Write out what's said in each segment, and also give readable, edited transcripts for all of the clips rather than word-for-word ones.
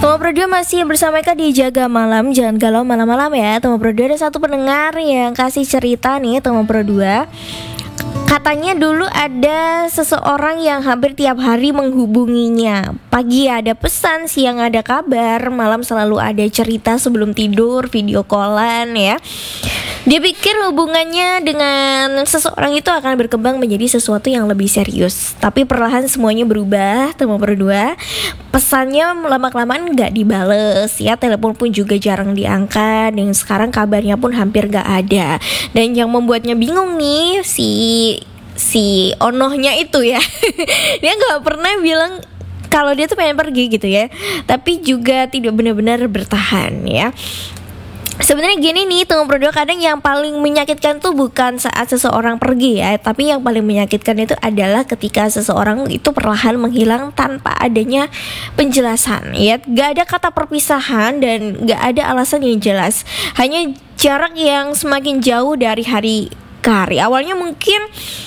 Toma Pro 2 masih bersama Kak di Jaga Malam. Jangan galau malam-malam ya. Toma Pro 2 ada satu pendengar yang kasih cerita nih, Toma Pro 2. Katanya dulu ada seseorang yang hampir tiap hari menghubunginya. Pagi ada pesan, siang ada kabar, malam selalu ada cerita sebelum tidur, video callan ya. Dia pikir hubungannya dengan seseorang itu akan berkembang menjadi sesuatu yang lebih serius. Tapi perlahan semuanya berubah, Toma Pro 2. Pesannya lama-kelamaan gak dibales ya, telepon pun juga jarang diangkat, dan sekarang kabarnya pun hampir gak ada. Dan yang membuatnya bingung nih si onohnya itu ya. Dia gak pernah bilang kalau dia tuh pengen pergi gitu ya, tapi juga tidak benar-benar bertahan ya. Sebenarnya gini nih, Toma Pro 2, kadang yang paling menyakitkan tuh bukan saat seseorang pergi ya, tapi yang paling menyakitkan itu adalah ketika seseorang itu perlahan menghilang tanpa adanya penjelasan ya. Gak ada kata perpisahan dan gak ada alasan yang jelas, hanya jarak yang semakin jauh dari hari ke hari. Awalnya mungkin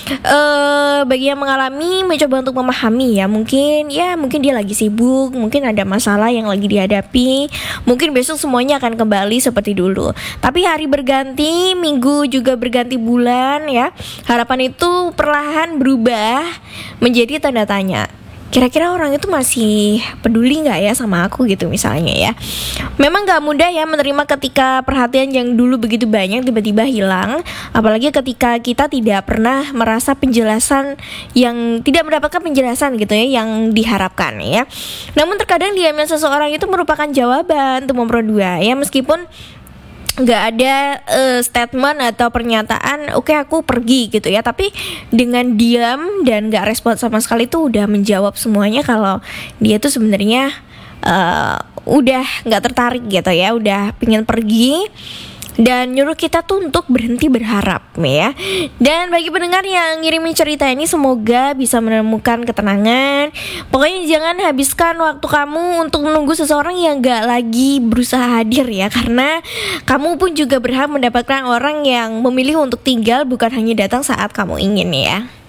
bagi yang mengalami mencoba untuk memahami ya, mungkin dia lagi sibuk, mungkin ada masalah yang lagi dihadapi, mungkin besok semuanya akan kembali seperti dulu. Tapi hari berganti, minggu juga berganti bulan ya, harapan itu perlahan berubah menjadi tanda tanya. Kira-kira orang itu masih peduli gak ya sama aku gitu misalnya ya. Memang gak mudah ya menerima ketika perhatian yang dulu begitu banyak tiba-tiba hilang. Apalagi ketika kita tidak pernah merasa penjelasan, yang tidak mendapatkan penjelasan gitu ya yang diharapkan ya. Namun terkadang diamnya seseorang itu merupakan jawaban Toma Pro 2 ya. Meskipun gak ada statement atau pernyataan oke, aku pergi gitu ya, tapi dengan diam dan gak respon sama sekali tuh udah menjawab semuanya kalau dia tuh sebenarnya udah gak tertarik gitu ya, udah pengen pergi dan nyuruh kita tuh untuk berhenti berharap ya. Dan bagi pendengar yang ngirimin cerita ini, semoga bisa menemukan ketenangan. Pokoknya jangan habiskan waktu kamu untuk menunggu seseorang yang gak lagi berusaha hadir ya, karena kamu pun juga berhak mendapatkan orang yang memilih untuk tinggal, bukan hanya datang saat kamu ingin ya.